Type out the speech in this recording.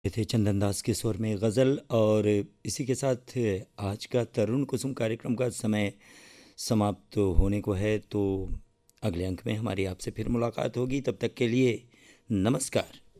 ये थे चंदन दास के स्वर में गज़ल। और इसी के साथ आज का तरुण कुसुम कार्यक्रम का समय समाप्त होने को है। तो अगले अंक में हमारी आपसे फिर मुलाकात होगी। तब तक के लिए नमस्कार।